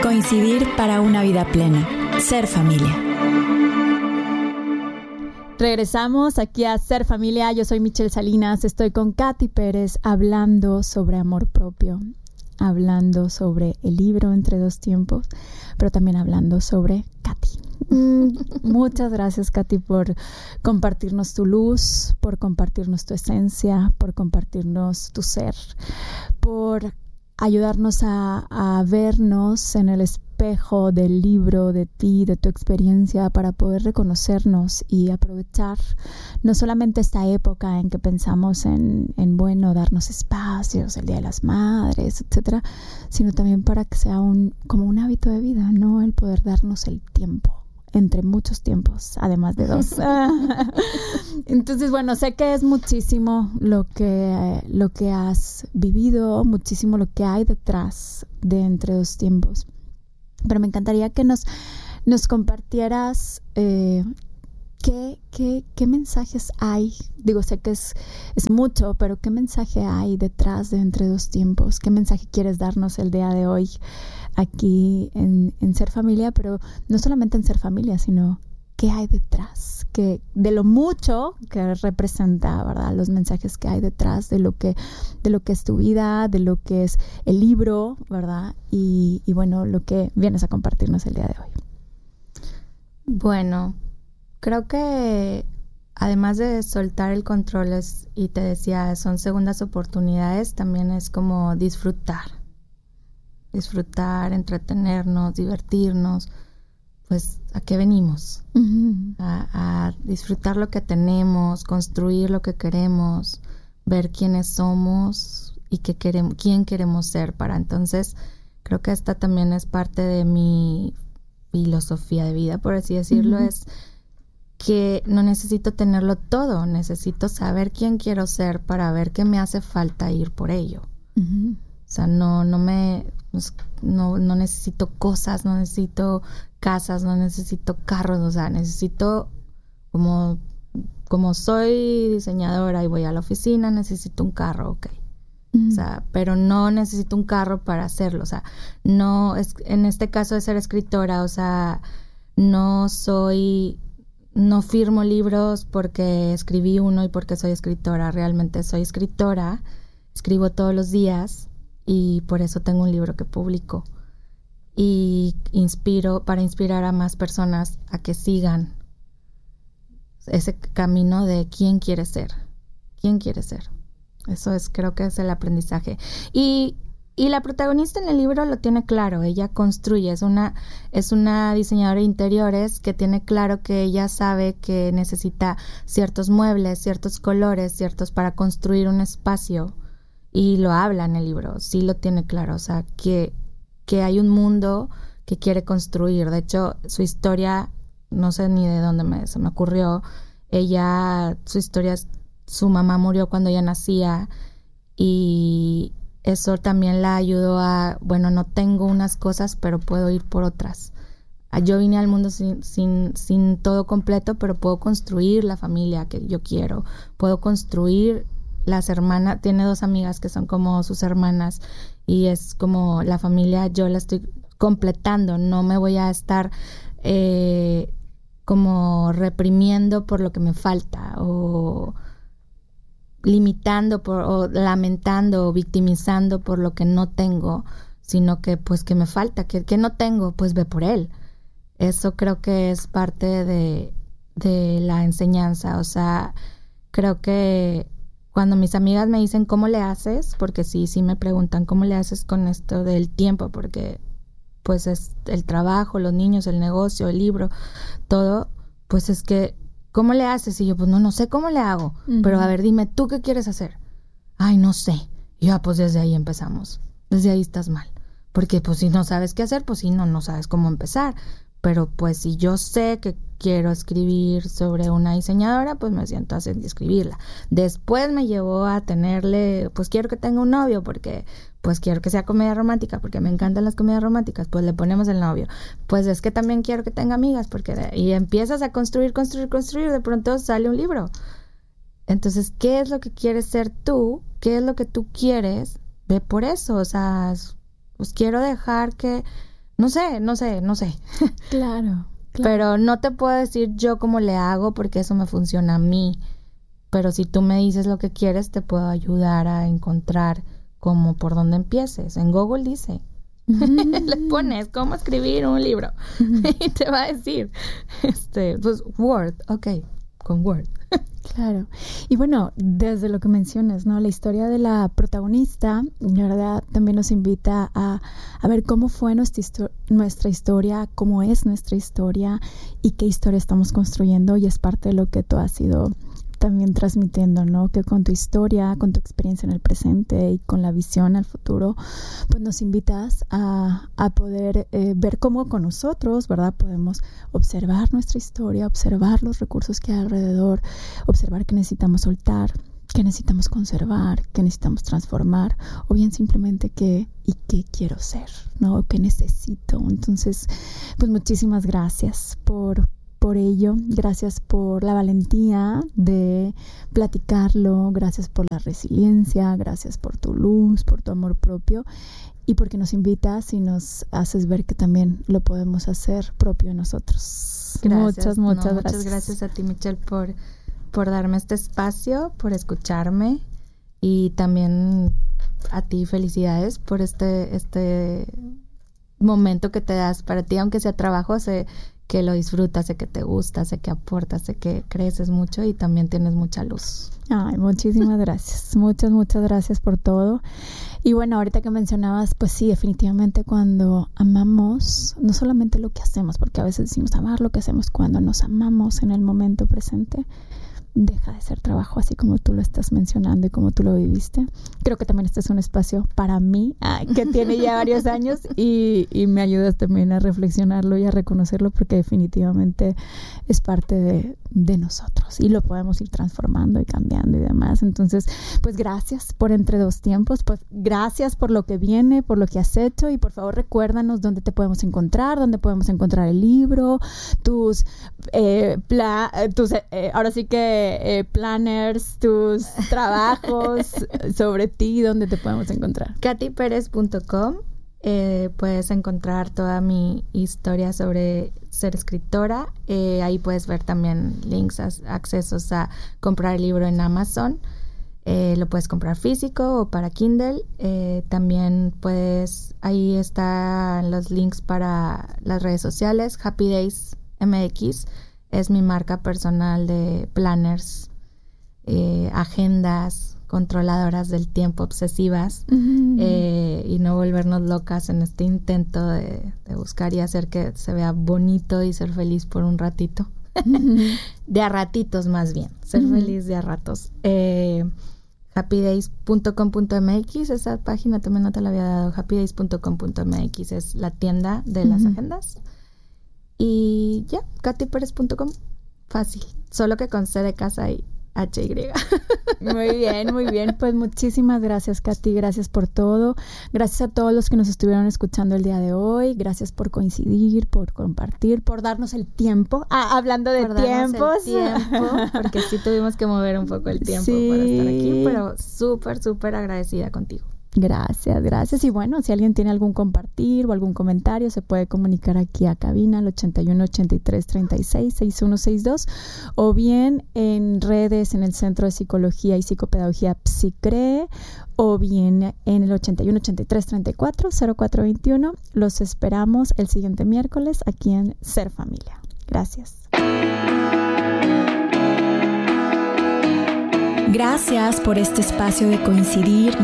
Coincidir para una vida plena. Ser familia. Regresamos aquí a Ser Familia. Yo soy Michelle Salinas. Estoy con Katy Pérez hablando sobre amor propio, hablando sobre el libro Entre dos tiempos, pero también hablando sobre Katy. Muchas gracias, Katy, por compartirnos tu luz, por compartirnos tu esencia, por compartirnos tu ser, por ayudarnos a vernos en el espejo del libro, de ti, de tu experiencia, para poder reconocernos y aprovechar no solamente esta época en que pensamos en bueno, darnos espacios, el Día de las Madres, etcétera, sino también para que sea como un hábito de vida, ¿no? El poder darnos el tiempo, entre muchos tiempos, además de dos. Entonces, bueno, sé que es muchísimo lo que has vivido, muchísimo lo que hay detrás de Entre dos tiempos. Pero me encantaría que nos compartieras qué mensajes hay. Digo, sé que es mucho, pero ¿qué mensaje hay detrás de Entre dos tiempos? ¿Qué mensaje quieres darnos el día de hoy aquí en Ser Familia? Pero no solamente en Ser Familia, sino qué hay detrás, que de lo mucho que representa, ¿verdad? Los mensajes que hay detrás de lo que es tu vida, de lo que es el libro, ¿verdad? Y bueno, lo que vienes a compartirnos el día de hoy. Bueno, creo que además de soltar el control, y te decía, son segundas oportunidades, también es como disfrutar, entretenernos, divertirnos. Pues, ¿a qué venimos? Uh-huh. A disfrutar lo que tenemos, construir lo que queremos, ver quiénes somos y quién queremos ser para. Entonces, creo que esta también es parte de mi filosofía de vida, por así decirlo, uh-huh. Es que no necesito tenerlo todo, necesito saber quién quiero ser para ver qué me hace falta ir por ello. Uh-huh. O sea, no necesito cosas, no necesito casas, no necesito carros, o sea, necesito, como soy diseñadora y voy a la oficina, necesito un carro, ok. Uh-huh. O sea, pero no necesito un carro para hacerlo, o sea, no es, en este caso de ser escritora, o sea, no firmo libros porque escribí uno y porque soy escritora, realmente soy escritora, escribo todos los días. Y por eso tengo un libro que publico y para inspirar a más personas a que sigan ese camino de quién quiere ser. Eso creo que es el aprendizaje. Y la protagonista en el libro lo tiene claro, ella construye, es una diseñadora de interiores que tiene claro que ella sabe que necesita ciertos muebles, ciertos colores, para construir un espacio. Y lo habla en el libro, sí lo tiene claro, o sea, que hay un mundo que quiere construir. De hecho, su historia, no sé ni de dónde se me ocurrió, su historia, su mamá murió cuando ella nacía y eso también la ayudó a, bueno, no tengo unas cosas, pero puedo ir por otras. Yo vine al mundo sin todo completo, pero puedo construir la familia que yo quiero, puedo construir las hermanas, tiene 2 amigas que son como sus hermanas y es como la familia, yo la estoy completando, no me voy a estar como reprimiendo por lo que me falta o limitando o lamentando o victimizando por lo que no tengo, sino que pues que me falta, que no tengo, pues ve por él. Eso creo que es parte de la enseñanza, o sea, creo que cuando mis amigas me dicen ¿cómo le haces? Porque sí me preguntan ¿cómo le haces con esto del tiempo? Porque pues es el trabajo, los niños, el negocio, el libro, todo, pues es que ¿cómo le haces? Y yo pues no sé cómo le hago, uh-huh. Pero a ver, dime, ¿tú qué quieres hacer? Ay, no sé. Y ya, pues desde ahí empezamos, desde ahí estás mal, porque pues si no sabes qué hacer, pues si no sabes cómo empezar. Pero pues si yo sé que quiero escribir sobre una diseñadora, pues me siento a escribirla. Después me llevó a tenerle, pues quiero que tenga un novio porque pues quiero que sea comedia romántica porque me encantan las comedias románticas, pues le ponemos el novio. Pues es que también quiero que tenga amigas y empiezas a construir, de pronto sale un libro. Entonces, ¿qué es lo que quieres ser tú? ¿Qué es lo que tú quieres? Ve por eso, o sea, pues quiero dejar que No sé. Claro. Pero no te puedo decir yo cómo le hago porque eso me funciona a mí. Pero si tú me dices lo que quieres, te puedo ayudar a encontrar cómo por dónde empieces. En Google dice. Le pones cómo escribir un libro y te va a decir, pues Word, con Word. Claro. Y bueno, desde lo que mencionas, ¿no? La historia de la protagonista, la verdad, también nos invita a ver cómo fue nuestra historia, cómo es nuestra historia y qué historia estamos construyendo, y es parte de lo que tú has ido también transmitiendo, ¿no? Que con tu historia, con tu experiencia en el presente y con la visión al futuro, pues nos invitas a poder ver cómo con nosotros, ¿verdad? Podemos observar nuestra historia, observar los recursos que hay alrededor, observar qué necesitamos soltar, qué necesitamos conservar, qué necesitamos transformar, o bien simplemente qué quiero ser, ¿no? ¿Qué necesito? Entonces, pues muchísimas gracias por ello, gracias por la valentía de platicarlo, gracias por la resiliencia, gracias por tu luz, por tu amor propio, y porque nos invitas y nos haces ver que también lo podemos hacer propio en nosotros. Gracias. Muchas gracias. Muchas gracias a ti, Michelle, por darme este espacio, por escucharme, y también a ti felicidades por este momento que te das para ti, aunque sea trabajo. Sé que lo disfrutas, sé que te gusta, sé que aportas, sé que creces mucho y también tienes mucha luz. Ay, muchísimas gracias. Muchas gracias por todo. Y bueno, ahorita que mencionabas, pues sí, definitivamente cuando amamos, no solamente lo que hacemos, porque a veces decimos amar lo que hacemos, cuando nos amamos en el momento presente, deja de ser trabajo, así como tú lo estás mencionando y como tú lo viviste. Creo que también este es un espacio para mí, que tiene ya varios años, y me ayudas también a reflexionarlo y a reconocerlo, porque definitivamente es parte de nosotros y lo podemos ir transformando y cambiando y demás. Entonces, pues gracias por Entre Dos Tiempos, pues gracias por lo que viene, por lo que has hecho, y por favor recuérdanos dónde te podemos encontrar, dónde podemos encontrar el libro, tus ahora sí que planners, tus trabajos, sobre ti, ¿dónde te podemos encontrar? katyperez.com. Puedes encontrar toda mi historia sobre ser escritora. Ahí puedes ver también links, accesos a comprar el libro en Amazon. Lo puedes comprar físico o para Kindle. También ahí están los links para las redes sociales. Happy Days MX es mi marca personal de planners, agendas controladoras del tiempo, obsesivas, y no volvernos locas en este intento de buscar y hacer que se vea bonito y ser feliz por un ratito. De a ratitos, más bien, ser feliz de a ratos. happydays.com.mx, esa página también no te la había dado. happydays.com.mx es la tienda de las agendas. Y ya, katyperez.com, fácil, solo que con C de casa y HY. Muy bien, pues muchísimas gracias, Katy, gracias por todo, gracias a todos los que nos estuvieron escuchando el día de hoy, gracias por coincidir, por compartir, por darnos el tiempo, hablando de tiempos, porque sí tuvimos que mover un poco el tiempo para estar aquí, pero súper agradecida contigo. Gracias. Y bueno, si alguien tiene algún compartir o algún comentario, se puede comunicar aquí a cabina al 81 83 36 6162, o bien en redes en el Centro de Psicología y Psicopedagogía Psicree, o bien en el 81 83 34 0421. Los esperamos el siguiente miércoles aquí en Ser Familia. Gracias. Gracias por este espacio de coincidir